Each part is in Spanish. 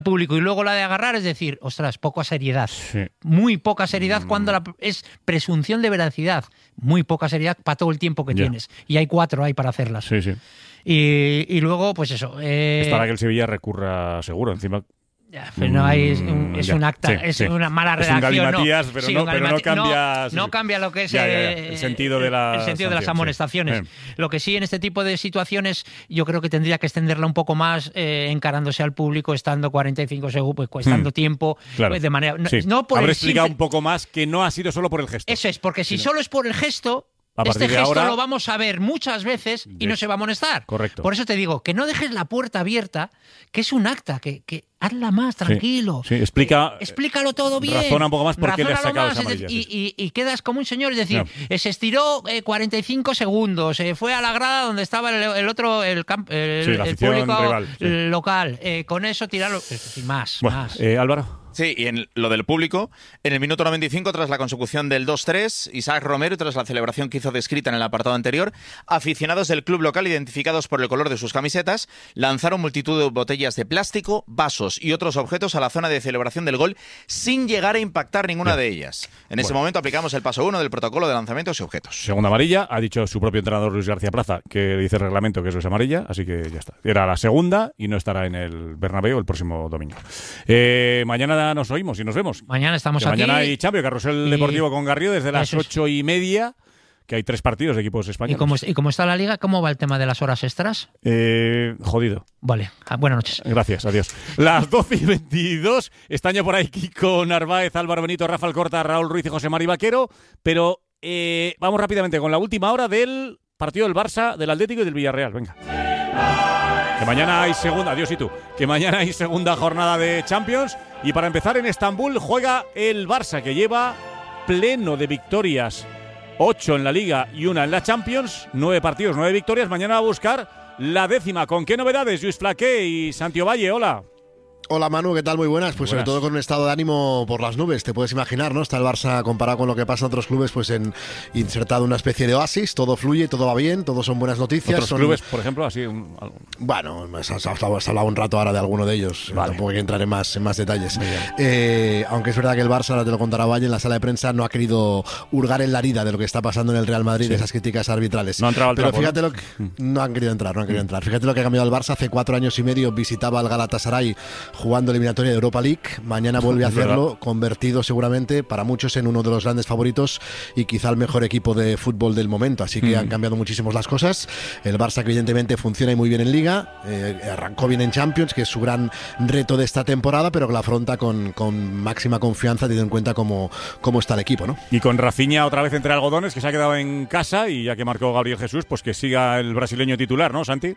público y luego la de agarrar, es decir, ostras, poca seriedad. Sí. Muy poca seriedad cuando es presunción de veracidad. Muy poca seriedad para todo el tiempo que tienes. Y hay 4 ahí para hacerlas. Sí, sí. Y luego, pues eso. Estará que el Sevilla recurra seguro, encima. Ya, pero no hay, es un acta, es una mala redacción. Es un galimatías, no, pero, sí, pero no cambia... No cambia lo que es el sentido de las amonestaciones. Sí. Lo que sí, en este tipo de situaciones, yo creo que tendría que extenderla un poco más, encarándose al público, estando 45 segundos, pues estando tiempo, claro. de manera... Sí. No por Habré explicado un poco más que no ha sido solo por el gesto. Eso es, porque si solo es por el gesto... Este gesto ahora, lo vamos a ver muchas veces y no se va a amonestar. Correcto. Por eso te digo, que no dejes la puerta abierta, que es un acta, que hazla más, tranquilo. Sí, explícalo todo bien. Razona un poco más por qué le has sacado esa amarilla. Y quedas como un señor, es decir, se estiró 45 segundos, fue a la grada donde estaba el otro, el público rival, local. Con eso tirarlo, más. Álvaro. Sí, y en lo del público, en el minuto 95, tras la consecución del 2-3, Isaac Romero, tras la celebración que hizo descrita en el apartado anterior, aficionados del club local, identificados por el color de sus camisetas, lanzaron multitud de botellas de plástico, vasos y otros objetos a la zona de celebración del gol, sin llegar a impactar ninguna de ellas. En ese momento aplicamos el paso 1 del protocolo de lanzamientos y objetos. Segunda amarilla, ha dicho su propio entrenador Luis García Plaza, que dice el reglamento que eso es amarilla, así que ya está. Era la segunda y no estará en el Bernabéu el próximo domingo. Mañana nos oímos y nos vemos. Mañana estamos aquí. Mañana hay Champions, Carrusel Deportivo con Garrido desde las 8:30, que hay 3 partidos de equipos españoles. ¿Y cómo está la liga? ¿Cómo va el tema de las horas extras? Jodido. Vale, buenas noches. Gracias, adiós. Las 12:22, están ya por ahí Kiko Narváez, Álvaro Benito, Rafa Alcorta, Raúl Ruiz y José Mari Vaquero, pero vamos rápidamente con la última hora del partido del Barça, del Atlético y del Villarreal. Venga. Que mañana hay segunda, adiós y tú, que mañana hay segunda jornada de Champions y para empezar en Estambul juega el Barça que lleva pleno de victorias, 8 en la Liga y 1 en la Champions, 9 partidos, 9 victorias, mañana va a buscar la 10ª. ¿Con qué novedades? Luis Flaqué y Santi Ovalle, hola. Hola Manu, ¿qué tal? Muy buenas. Pues sobre todo con un estado de ánimo por las nubes, te puedes imaginar, ¿no? Está el Barça comparado con lo que pasa en otros clubes, pues insertado una especie de oasis, todo fluye, todo va bien, todo son buenas noticias. ¿Otros clubes, por ejemplo, así? Bueno, has hablado un rato ahora de alguno de ellos, tampoco hay que entrar en más detalles. Aunque es verdad que el Barça, ahora te lo contará Valle, en la sala de prensa no ha querido hurgar en la herida de lo que está pasando en el Real Madrid, de esas críticas arbitrales. No ha entrado al trapo, pero fíjate lo que no han querido entrar. Fíjate lo que ha cambiado el Barça. Hace 4 años y medio visitaba al Galatasaray jugando eliminatoria de Europa League, mañana vuelve a hacerlo, convertido seguramente para muchos en uno de los grandes favoritos y quizá el mejor equipo de fútbol del momento, así que han cambiado muchísimo las cosas. El Barça que evidentemente funciona muy bien en Liga, arrancó bien en Champions, que es su gran reto de esta temporada, pero que la afronta con máxima confianza, teniendo en cuenta cómo está el equipo, ¿no? Y con Rafinha otra vez entre algodones, que se ha quedado en casa y ya que marcó Gabriel Jesús, pues que siga el brasileño titular, ¿no, Santi?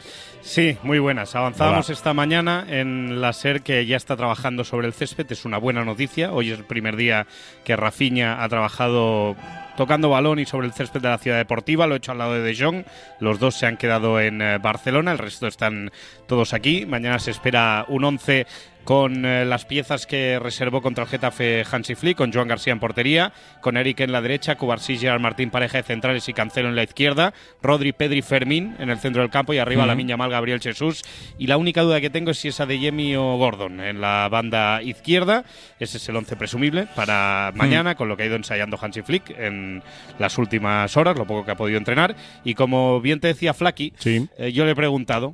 Sí, muy buenas. Avanzábamos esta mañana en la SER, que ya está trabajando sobre el césped. Es una buena noticia. Hoy es el primer día que Rafinha ha trabajado tocando balón y sobre el césped de la Ciudad Deportiva. Lo he hecho al lado de Jong. Los dos se han quedado en Barcelona, el resto están todos aquí. Mañana se espera un 11 con las piezas que reservó contra el Getafe Hansi Flick, con Joan García en portería, con Eric en la derecha, Cubarsí, Gerard Martín, pareja de centrales y Cancelo en la izquierda, Rodri, Pedri, Fermín en el centro del campo y arriba Lamine Yamal, Gabriel Jesús. Y la única duda que tengo es si es Adeyemi o Gordon en la banda izquierda. Ese es el 11 presumible para mañana, con lo que ha ido ensayando Hansi Flick en las últimas horas, lo poco que ha podido entrenar. Y como bien te decía Flaki, yo le he preguntado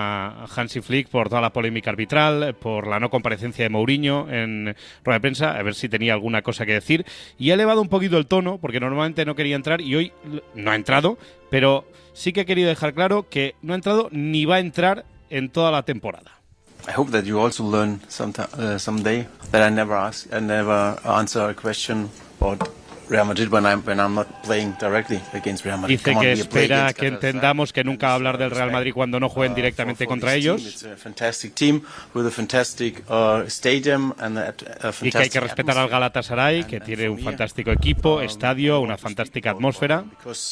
a Hansi Flick por toda la polémica arbitral, por la no comparecencia de Mourinho en rueda de prensa, a ver si tenía alguna cosa que decir, y ha elevado un poquito el tono porque normalmente no quería entrar y hoy no ha entrado, pero sí que he querido dejar claro que no ha entrado ni va a entrar en toda la temporada. I hope that you also learn someday that I never answer a question about Real Madrid when I'm not playing directly against Real Madrid. Dice que espera que entendamos que nunca va a hablar del Real Madrid cuando no jueguen directamente contra ellos. Y que hay que respetar al Galatasaray, que tiene un fantástico equipo, estadio, una fantástica atmósfera.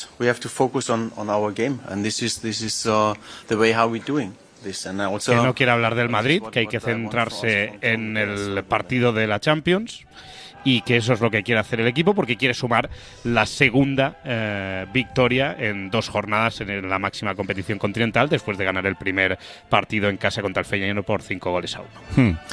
Que no quiere hablar del Madrid, que hay que centrarse en el partido de la Champions. y que eso es lo que quiere hacer el equipo porque quiere sumar la segunda victoria en 2 jornadas en la máxima competición continental después de ganar el primer partido en casa contra el Feyenoord por 5-1.